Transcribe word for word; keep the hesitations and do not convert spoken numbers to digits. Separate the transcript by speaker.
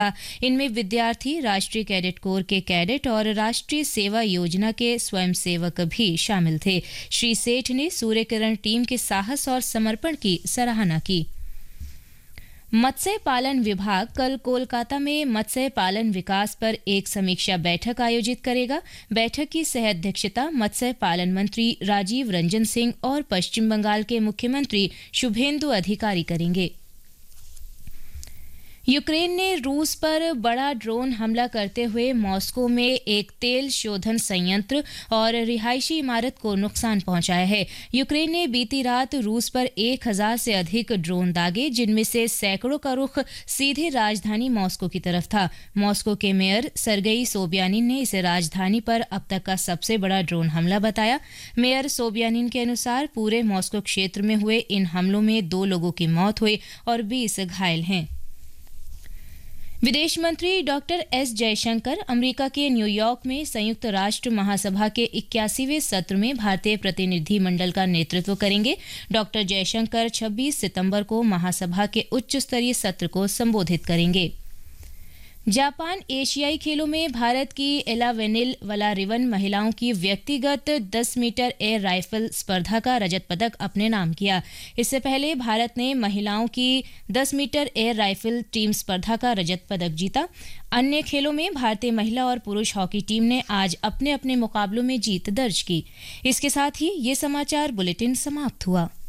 Speaker 1: इनमें विद्यार्थी, राष्ट्रीय कैडेट कोर के कैडेट और राष्ट्रीय सेवा योजना के स्वयंसेवक भी शामिल थे। श्री सेठ ने सूर्य किरण टीम के साहस और समर्पण की सराहना की। मत्स्य पालन विभाग कल कोलकाता में मत्स्य पालन विकास पर एक समीक्षा बैठक आयोजित करेगा। बैठक की सह अध्यक्षता मत्स्य पालन मंत्री राजीव रंजन सिंह और पश्चिम बंगाल के मुख्यमंत्री शुभेंदु अधिकारी करेंगे। यूक्रेन ने रूस पर बड़ा ड्रोन हमला करते हुए मॉस्को में एक तेल शोधन संयंत्र और रिहायशी इमारत को नुकसान पहुंचाया है। यूक्रेन ने बीती रात रूस पर एक हजार से अधिक ड्रोन दागे, जिनमें से सैकड़ों का रुख सीधे राजधानी मॉस्को की तरफ था। मॉस्को के मेयर सर्गेई सोबियानिन ने इसे राजधानी पर अब तक का सबसे बड़ा ड्रोन हमला बताया। मेयर सोबियानिन के अनुसार पूरे मॉस्को क्षेत्र में हुए इन हमलों में दो लोगों की मौत हुई और बीस घायल हैं। विदेश मंत्री डॉक्टर एस जयशंकर अमेरिका के न्यूयॉर्क में संयुक्त राष्ट्र महासभा के इक्यासीवें सत्र में भारतीय प्रतिनिधि मंडल का नेतृत्व करेंगे। डॉक्टर जयशंकर छब्बीस सितंबर को महासभा के उच्च स्तरीय सत्र को संबोधित करेंगे। जापान एशियाई खेलों में भारत की एलावेनिल वलारिवन महिलाओं की व्यक्तिगत दस मीटर एयर राइफल स्पर्धा का रजत पदक अपने नाम किया। इससे पहले भारत ने महिलाओं की दस मीटर एयर राइफल टीम स्पर्धा का रजत पदक जीता। अन्य खेलों में भारतीय महिला और पुरुष हॉकी टीम ने आज अपने अपने मुकाबलों में जीत दर्ज की। इसके साथ ही ये समाचार बुलेटिन समाप्त हुआ।